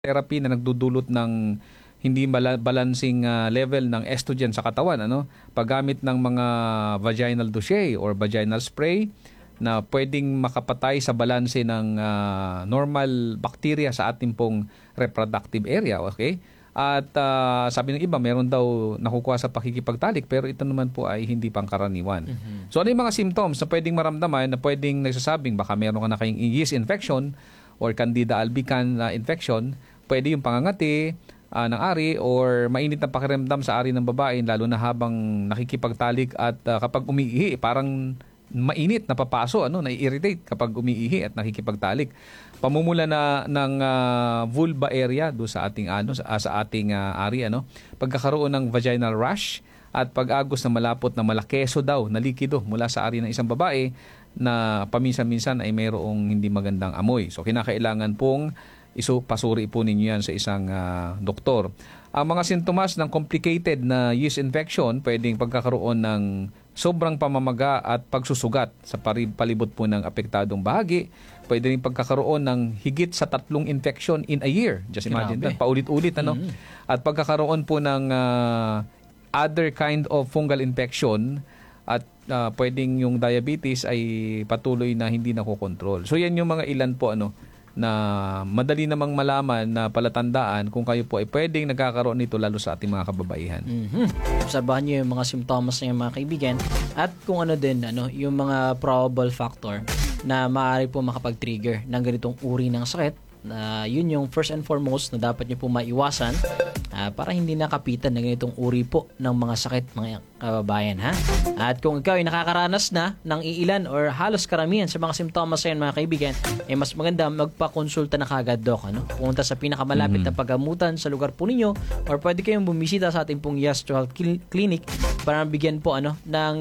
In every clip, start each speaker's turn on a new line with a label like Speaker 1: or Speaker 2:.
Speaker 1: therapy na nagdudulot ng hindi balancing level ng estrogen sa katawan, paggamit ng mga vaginal douche or vaginal spray na pwedeng makapatay sa balanse ng normal bacteria sa ating pong reproductive area, okay? At sabi ng iba, meron daw nakukuha sa pakikipagtalik, pero ito naman po ay hindi pangkaraniwan. So ano yung mga symptoms na pwedeng maramdaman, na pwedeng nagsasabing baka meron ka na kayong yeast infection or Candida albicans infection? Pwede yung pangangati ng ari or mainit na pakiramdam sa ari ng babae, lalo na habang nakikipagtalik, at kapag umiihi, parang mainit, napapaso, nai-irritate kapag umiihi at nakikipagtalik. Pamumula na ng vulva area do sa ating sa ating ari, pagkakaroon ng vaginal rash at pag-agos na malapot na malakeso daw na likido mula sa ari ng isang babae na paminsan-minsan ay mayroong hindi magandang amoy. So kinakailangan pong pasuri po ninyo yan sa isang doktor. Ang mga sintomas ng complicated na yeast infection, pwedeng pagkakaroon ng sobrang pamamaga at pagsusugat sa palibot po ng apektadong bahagi. Pwede rin pagkakaroon ng higit sa 3 infection in a year. Just imagine that, paulit-ulit. At pagkakaroon po ng other kind of fungal infection, at pwedeng yung diabetes ay patuloy na hindi nakokontrol. So yan yung mga ilan po na madali namang malaman na palatandaan kung kayo po ay pwedeng nagkakaroon nito, lalo sa ating mga kababaihan.
Speaker 2: Obserbahan nyo yung mga symptoms ng mga kaibigan, at kung ano din yung mga probable factor na maaari po makapag-trigger ng ganitong uri ng sakit. Yun yung first and foremost na dapat nyo po maiwasan para hindi nakapitan ng ganitong uri po ng mga sakit, mga kababayan, ha? At kung ikaw ay nakakaranas na ng iilan or halos karamihan sa mga simptomas na yan, mga kaibigan, ay mas maganda magpakonsulta na kagad, Doc. Pumunta sa pinakamalapit na paggamutan sa lugar po ninyo, or pwede kayong bumisita sa ating pong Yastro Health Clinic para bigyan po ng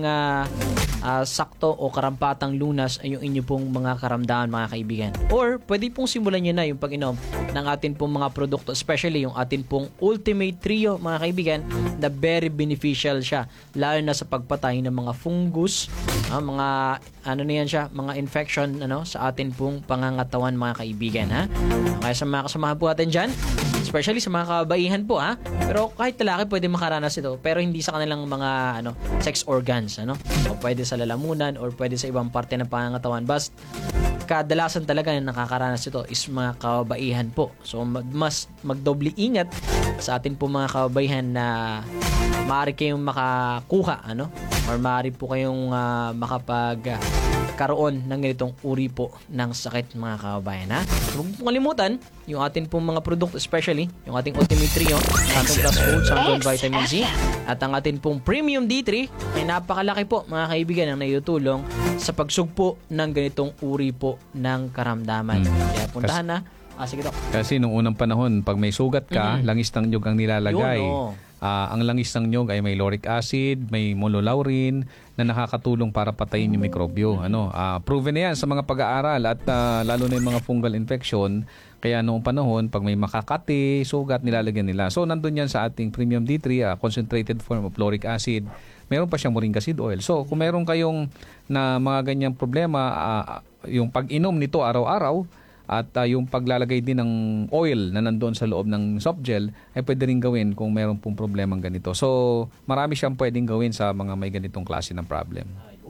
Speaker 2: sakto o karampatang lunas ay yung inyo pong mga karamdaman, mga kaibigan. Or pwede pong simulan nyo na yung pag-inom ng atin pong mga produkto, especially yung atin pong Ultimate Trio, mga kaibigan, na very beneficial siya, lalo na sa pagpatay ng mga fungus, mga mga infection sa atin pong pangangatawan, mga kaibigan, ha? Kaya sa mga kasamahan po natin dyan, especially sa mga kababaihan po, ha? Pero kahit lalaki pwede makaranas ito, pero hindi sa kanilang mga sex organs, o pwede sa lalamunan or pwede sa ibang parte ng pangangatawan. Basta kadalasan talaga na nakakaranas ito is mga kababaihan po. So mas magdoble ingat sa atin po mga kababaihan na maaari kayong makakuha or maaari po kayong makapagkaroon ng ganitong uri po ng sakit, mga kababayan, ha? Huwag po kalimutan yung atin pong mga produkto, especially yung ating Ultimate Trio, Santon Plus Food, Santon Vitamin C, at ang atin pong Premium D3 ay napakalaki po, mga kaibigan, ang naitutulong sa pagsugpo ng ganitong uri po ng karamdaman. Kaya puntahan na. Sige, Dok.
Speaker 1: Kasi nung unang panahon, pag may sugat ka, langis ng nyug ang nilalagay. Ang langis ng nyug ay may lauric acid, may mololaurin na nakakatulong para patayin yung mikrobyo. Proven na yan sa mga pag-aaral, at lalo na yung mga fungal infection. Kaya noong panahon, pag may makakati, sugat, nilalagyan nila. So nandun yan sa ating Premium D3, concentrated form of lauric acid. Meron pa siyang moringa seed oil. So kung meron kayong na mga ganyang problema, yung pag-inom nito araw-araw, at yung paglalagay din ng oil na nandoon sa loob ng soft gel ay pwede rin gawin kung meron pong problemang ganito. So, marami siyang pwedeng gawin sa mga may ganitong klase ng problem.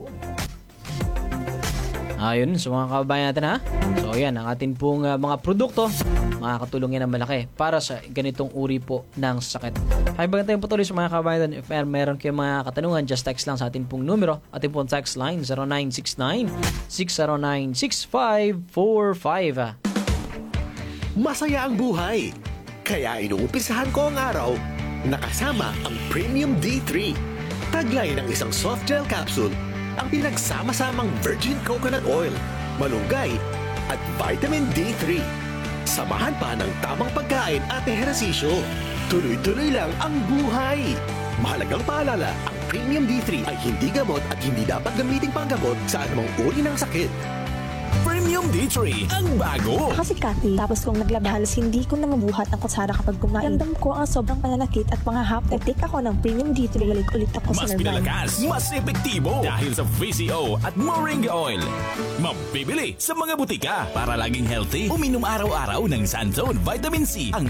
Speaker 2: Ayun, so mga kababayan natin, ha? So yan, ang atin pong mga produkto, makakatulong yan ng malaki para sa ganitong uri po ng sakit. Habang tayong patuloy sa mga kababayan natin, if meron kayong mga katanungan, just text lang sa atin pong numero. Atin pong text line 0969-609-6545.
Speaker 3: Masaya ang buhay, kaya inuumpisahan ko ang araw nakasama ang Premium D3. Taglay ng isang soft gel capsule, ang pinagsama-samang virgin coconut oil, malunggay, at vitamin D3. Samahan pa ng tamang pagkain at ehersisyo. Tuloy-tuloy lang ang buhay. Mahalagang paalala, ang Premium D3 ay hindi gamot at hindi dapat gamiting panggamot sa anumang uri ng sakit.
Speaker 4: Premium D3, ang bago.
Speaker 5: Ako si Cathy, tapos kung naglaba, halos hindi ko na mabuhat ang kutsara kapag kumain. Ramdam ko ang sobrang pananakit at pangahap. Nag-take ako ng Premium D3, balik ulit ako sa
Speaker 4: Mas
Speaker 5: Nervan.
Speaker 4: pinalakas, mas epektibo dahil sa VCO at Moringa Oil. Mabibili sa mga butika para laging healthy. Uminom araw-araw ng Sanzone Vitamin C, ang